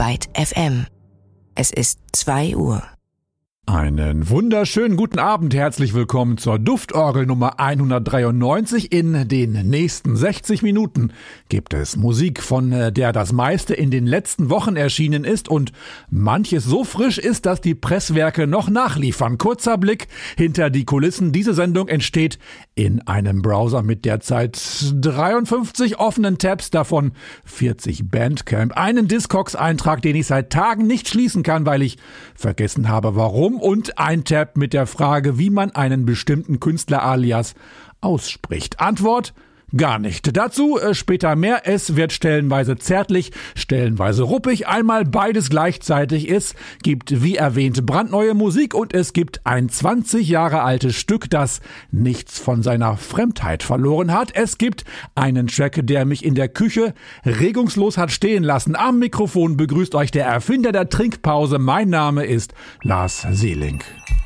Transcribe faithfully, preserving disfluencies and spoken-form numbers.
Byte F M. Es ist zwei Uhr. Einen wunderschönen guten Abend, herzlich willkommen zur Duftorgel Nummer hundertdreiundneunzig. In den nächsten sechzig Minuten gibt es Musik, von der das meiste in den letzten Wochen erschienen ist und manches so frisch ist, dass die Presswerke noch nachliefern. Kurzer Blick hinter die Kulissen. Diese Sendung entsteht in einem Browser mit derzeit dreiundfünfzig offenen Tabs, davon vierzig Bandcamp. Einen Discogs-Eintrag, den ich seit Tagen nicht schließen kann, weil ich vergessen habe, warum. Und ein Tab mit der Frage, wie man einen bestimmten Künstler-Alias ausspricht. Antwort: gar nicht. Dazu äh, später mehr. Es wird stellenweise zärtlich, stellenweise ruppig. Einmal beides gleichzeitig. Es gibt, wie erwähnt, brandneue Musik und es gibt ein zwanzig Jahre altes Stück, das nichts von seiner Fremdheit verloren hat. Es gibt einen Track, der mich in der Küche regungslos hat stehen lassen. Am Mikrofon begrüßt euch der Erfinder der Trinkpause. Mein Name ist Lars Seeling.